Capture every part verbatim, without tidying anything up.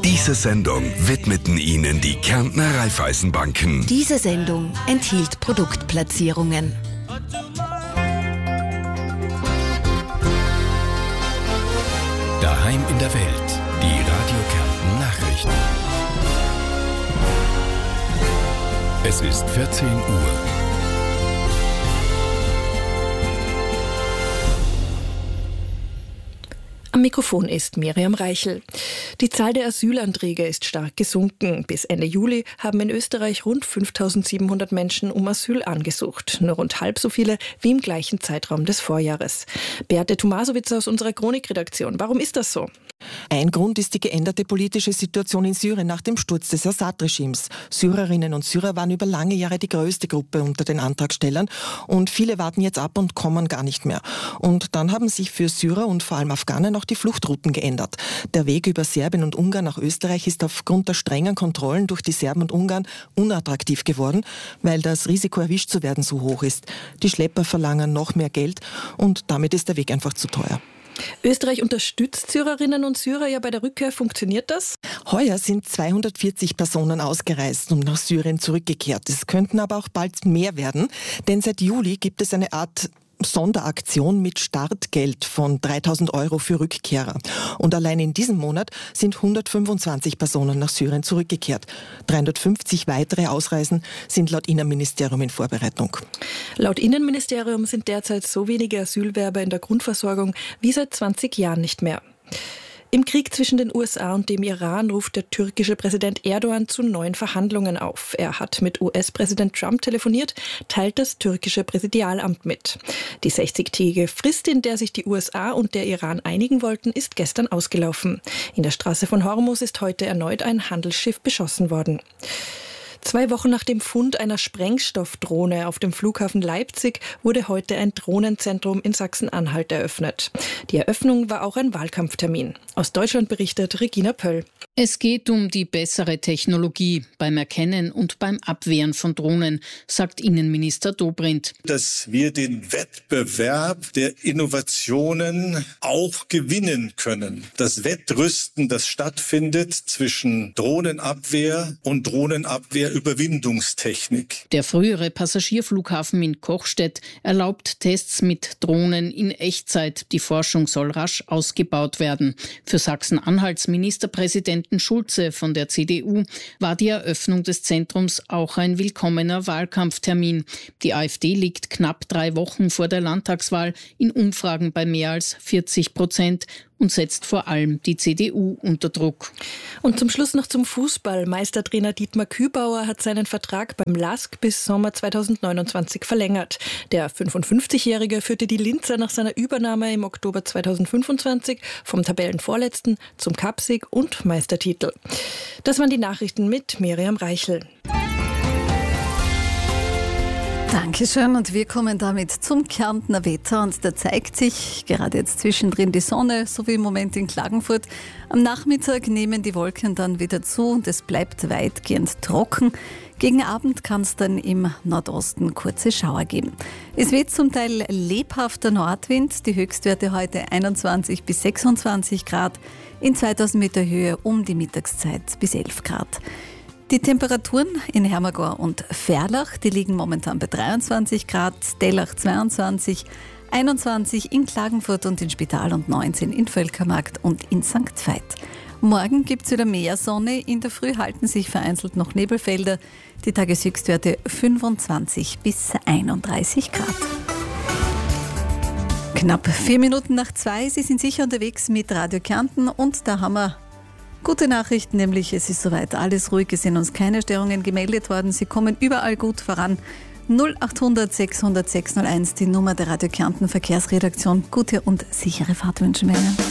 Diese Sendung widmeten Ihnen die Kärntner Raiffeisenbanken. Diese Sendung enthielt Produktplatzierungen. Daheim in der Welt, die Radio Kärnten Nachrichten. Es ist vierzehn Uhr. Am Mikrofon ist Miriam Reichel. Die Zahl der Asylanträge ist stark gesunken. Bis Ende Juli haben in Österreich rund fünftausendsiebenhundert Menschen um Asyl angesucht. Nur rund halb so viele wie im gleichen Zeitraum des Vorjahres. Beate Tomasowitz aus unserer Chronikredaktion. Warum ist das so? Ein Grund ist die geänderte politische Situation in Syrien nach dem Sturz des Assad-Regimes. Syrerinnen und Syrer waren über lange Jahre die größte Gruppe unter den Antragstellern und viele warten jetzt ab und kommen gar nicht mehr. Und dann haben sich für Syrer und vor allem Afghanen auch die Fluchtrouten geändert. Der Weg über Serbien und Ungarn nach Österreich ist aufgrund der strengen Kontrollen durch die Serben und Ungarn unattraktiv geworden, weil das Risiko, erwischt zu werden, so hoch ist. Die Schlepper verlangen noch mehr Geld und damit ist der Weg einfach zu teuer. Österreich unterstützt Syrerinnen und Syrer ja bei der Rückkehr. Funktioniert das? Heuer sind zweihundertvierzig Personen ausgereist und nach Syrien zurückgekehrt. Es könnten aber auch bald mehr werden, denn seit Juli gibt es eine Art Sonderaktion mit Startgeld von dreitausend Euro für Rückkehrer. Und allein in diesem Monat sind hundertfünfundzwanzig Personen nach Syrien zurückgekehrt. dreihundertfünfzig weitere Ausreisen sind laut Innenministerium in Vorbereitung. Laut Innenministerium sind derzeit so wenige Asylwerber in der Grundversorgung wie seit zwanzig Jahren nicht mehr. Im Krieg zwischen den U S A und dem Iran ruft der türkische Präsident Erdogan zu neuen Verhandlungen auf. Er hat mit U S-Präsident Trump telefoniert, teilt das türkische Präsidialamt mit. Die sechzigtägige Frist, in der sich die U S A und der Iran einigen wollten, ist gestern ausgelaufen. In der Straße von Hormuz ist heute erneut ein Handelsschiff beschossen worden. Zwei Wochen nach dem Fund einer Sprengstoffdrohne auf dem Flughafen Leipzig wurde heute ein Drohnenzentrum in Sachsen-Anhalt eröffnet. Die Eröffnung war auch ein Wahlkampftermin. Aus Deutschland berichtet Regina Pöll. Es geht um die bessere Technologie beim Erkennen und beim Abwehren von Drohnen, sagt Innenminister Dobrindt. Dass wir den Wettbewerb der Innovationen auch gewinnen können. Das Wettrüsten, das stattfindet zwischen Drohnenabwehr und Drohnenabwehrüberwindungstechnik. Der frühere Passagierflughafen in Kochstedt erlaubt Tests mit Drohnen in Echtzeit. Die Forschung soll rasch ausgebaut werden. Für Sachsen-Anhalts Ministerpräsident Schulze von der C D U war die Eröffnung des Zentrums auch ein willkommener Wahlkampftermin. Die AfD liegt knapp drei Wochen vor der Landtagswahl in Umfragen bei mehr als vierzig Prozent und setzt vor allem die C D U unter Druck. Und zum Schluss noch zum Fußball. Meistertrainer Dietmar Kübauer hat seinen Vertrag beim L A S K bis Sommer zweitausendneunundzwanzig verlängert. Der fünfundfünfzigjährige führte die Linzer nach seiner Übernahme im Oktober zweitausendfünfundzwanzig vom Tabellenvorletzten zum Cupsieg und Meistertitel. Das waren die Nachrichten mit Miriam Reichel. Dankeschön und wir kommen damit zum Kärntner Wetter und da zeigt sich gerade jetzt zwischendrin die Sonne, so wie im Moment in Klagenfurt. Am Nachmittag nehmen die Wolken dann wieder zu und es bleibt weitgehend trocken. Gegen Abend kann es dann im Nordosten kurze Schauer geben. Es weht zum Teil lebhafter Nordwind, die Höchstwerte heute einundzwanzig bis sechsundzwanzig Grad, in zweitausend Meter Höhe um die Mittagszeit bis elf Grad. Die Temperaturen in Hermagor und Ferlach, die liegen momentan bei dreiundzwanzig Grad, Dellach zweiundzwanzig, einundzwanzig in Klagenfurt und in Spital und neunzehn in Völkermarkt und in Sankt Veit. Morgen gibt es wieder mehr Sonne, in der Früh halten sich vereinzelt noch Nebelfelder, die Tageshöchstwerte fünfundzwanzig bis einunddreißig Grad. Knapp vier Minuten nach zwei, Sie sind sicher unterwegs mit Radio Kärnten und da haben wir gute Nachrichten, nämlich es ist soweit alles ruhig, es sind uns keine Störungen gemeldet worden, Sie kommen überall gut voran. null achthundert sechshundert sechshunderteins, die Nummer der Radio Kärnten Verkehrsredaktion. Gute und sichere Fahrt wünschen wir Ihnen.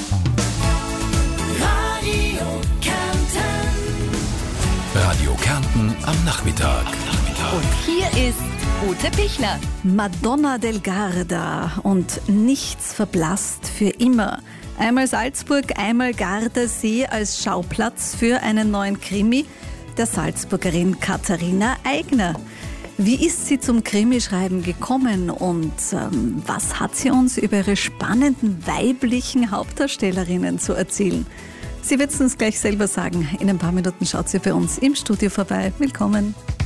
Radio Kärnten. Radio Kärnten am Nachmittag. Und hier ist Ute Pichler. Madonna del Garda und nichts verblasst für immer. Einmal Salzburg, einmal Gardasee als Schauplatz für einen neuen Krimi der Salzburgerin Katharina Eigner. Wie ist sie zum Krimischreiben gekommen und ähm, was hat sie uns über ihre spannenden weiblichen Hauptdarstellerinnen zu erzählen? Sie wird es uns gleich selber sagen. In ein paar Minuten schaut sie bei uns im Studio vorbei. Willkommen.